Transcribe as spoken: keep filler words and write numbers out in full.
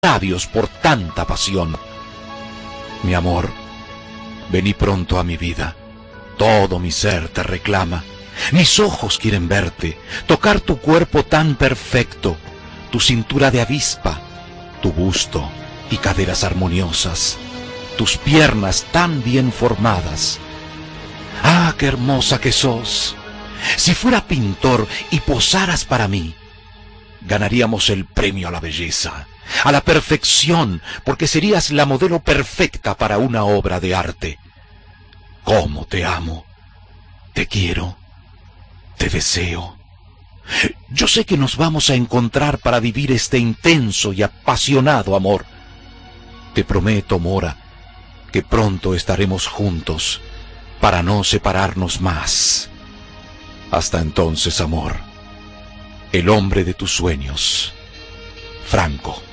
labios por tanta pasión. Mi amor, vení pronto a mi vida, todo mi ser te reclama. Mis ojos quieren verte, tocar tu cuerpo tan perfecto, tu cintura de avispa, tu busto y caderas armoniosas, tus piernas tan bien formadas. ¡Ah, qué hermosa que sos! Si fuera pintor y posaras para mí, ganaríamos el premio a la belleza, a la perfección, porque serías la modelo perfecta para una obra de arte. ¡Cómo te amo! Te quiero, te deseo. Yo sé que nos vamos a encontrar para vivir este intenso y apasionado amor. Te prometo, Mora, que pronto estaremos juntos para no separarnos más. Hasta entonces, amor, el hombre de tus sueños, Franco.